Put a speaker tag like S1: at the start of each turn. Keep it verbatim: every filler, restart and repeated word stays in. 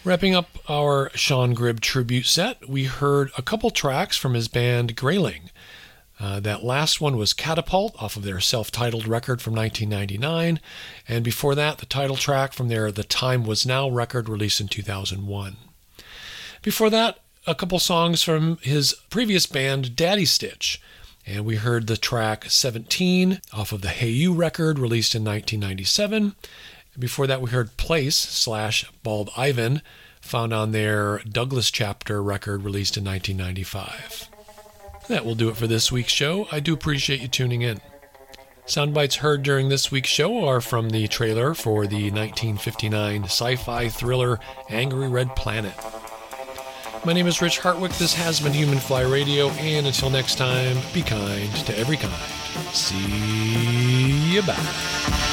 S1: Wrapping up our Sean Gribb tribute set, we heard a couple tracks from his band Grayling. Uh, that last one was Catapult off of their self-titled record from nineteen ninety-nine, and before that, the title track from their The Time Was Now record released in two thousand one. Before that, a couple songs from his previous band Daddy Stitch, and we heard the track seventeen off of the Hey You record released in nineteen ninety-seven. Before that, we heard Place slash Bald Ivan, found on their Douglas Chapter record released in nineteen ninety-five. That will do it for this week's show. I do appreciate you tuning in. Soundbites heard during this week's show are from the trailer for the nineteen fifty-nine sci-fi thriller Angry Red Planet. My name is Rich Hartwick. This has been Human Fly Radio, and until next time, be kind to every kind. See you back.